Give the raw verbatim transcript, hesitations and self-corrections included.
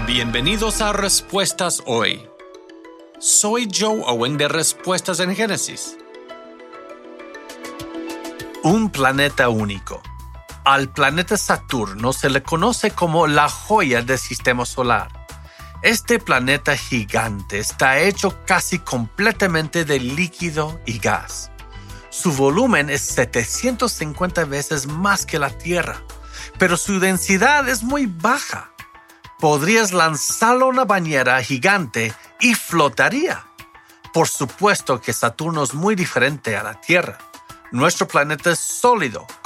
Bienvenidos a Respuestas Hoy. Soy Joe Owen de Respuestas en Génesis. Un planeta único. Al planeta Saturno se le conoce como la joya del sistema solar. Este planeta gigante está hecho casi completamente de líquido y gas. Su volumen es setecientas cincuenta veces más que la Tierra, pero su densidad es muy baja. Podrías lanzarlo a una bañera gigante y flotaría. Por supuesto que Saturno es muy diferente a la Tierra. Nuestro planeta es sólido,